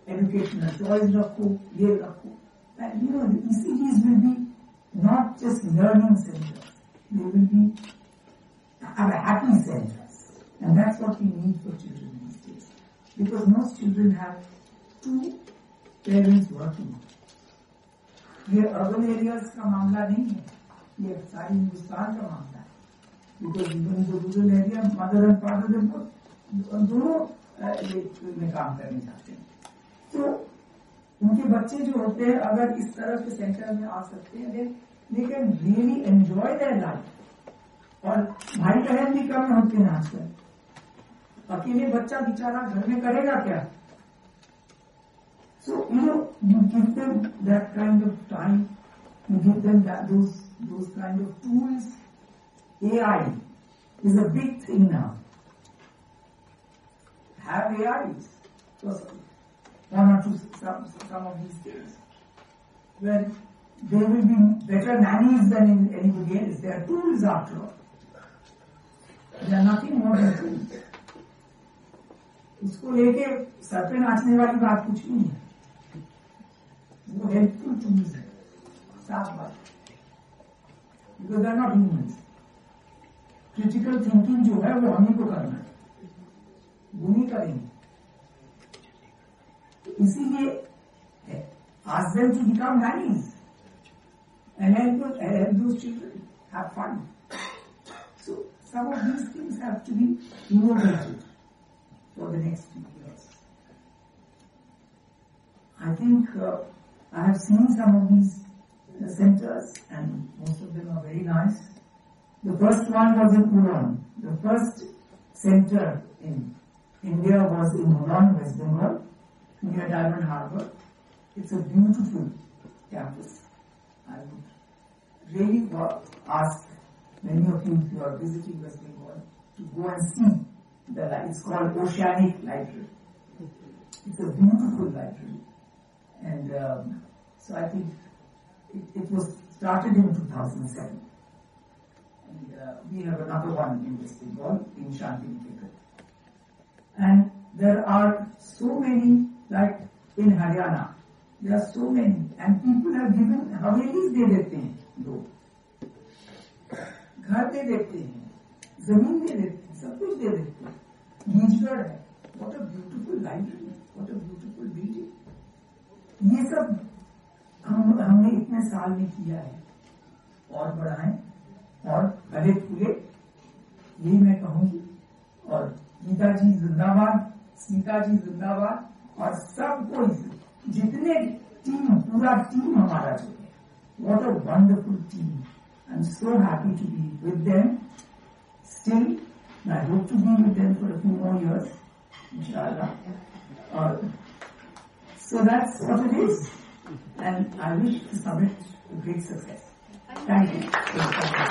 educational toys रखो, ये रखो. And you know, the ECGs will be not just learning centers, they will be happy centers. And that's what we need for children these days. Because most children have two parents working. ये urban areas का मामला नहीं है, ये सारी हिंदुस्तान का मामला है. Because even in the rural area, mother and father दोनों में काम करने जाते हैं. तो उनके बच्चे जो होते हैं, अगर इस तरह के सेंटर में आ सकते हैं, they can really enjoy their life. और भाई बहन भी कम होते हैं आजकल. अकेले बच्चा बेचारा घर में करेगा क्या? So, you know, you give them that kind of time, you give them those kind of tools. AI is a big thing now. Have AIs. So, one or two, some of these things. Where they will be better nannies than anybody else. They are tools after all. They are nothing more than tools. उसको लेके sir पे नाचने वाली बात कुछ नहीं है. वो हेल्पफुल टूल्स है, साफ बात. Because they are not humans. Critical thinking जो है वो हमें को करना है, वो नहीं करेंगे. इसीलिए ask them to become nannies and help those children have fun. So some of these things have to be innovated for the next few years. I think I have seen some of these centers, and most of them are very nice. The first one was in Uran. The first center in India was in Uran, West Bengal, near Diamond Harbour. It's a beautiful campus. I would really ask many of you, if you are visiting West Bengal, to go and see the library. It's called Oceanic Library. It's a beautiful library. And so I think it was started in 2007. And we have another one in West Bengal, in Shantiniketan. And there are so many, like in Haryana, there are so many. And people have given Havelis दे देते हैं लोग, घर दे देते हैं, जमीन दे देते हैं, सब कुछ दे देते हैं. गीजगढ़ है. What a beautiful library, what a beautiful building. ये सब हमने इतने साल में किया है. और बढ़ाएं और फले फूले, यही मैं कहूंगी. और गीता जी जिंदाबाद, सीता जी जिंदाबाद, और सब कोई जितने टीम, पूरा टीम हमारा जो है, what a wonderful team. I'm so happy to be with them. Still, I hope to be with them for a few more years, inshallah. So that's what it is. And I wish the summit a great success. Thank you.